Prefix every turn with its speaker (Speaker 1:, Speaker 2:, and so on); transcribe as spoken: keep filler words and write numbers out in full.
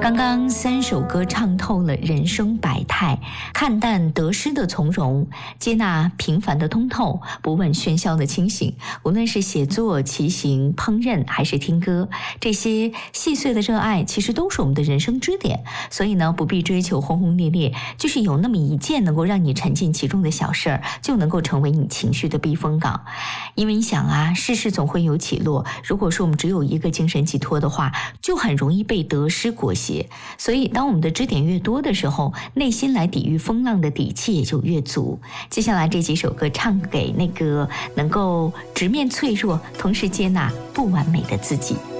Speaker 1: 刚刚三首歌唱透了人生百态，看淡得失的从容，接纳平凡的通透，不问喧嚣的清醒。无论是写作、骑行、烹饪还是听歌，这些细碎的热爱其实都是我们的人生支点。所以呢，不必追求轰轰烈烈，就是有那么一件能够让你沉浸其中的小事儿，就能够成为你情绪的避风港。因为你想啊，世事总会有起落，如果说我们只有一个精神寄托的话，就很容易被得失裹挟。所以当我们的支点越多的时候，内心来抵御风浪的底气也就越足。接下来这几首歌唱给那个能够直面脆弱，同时接纳不完美的自己。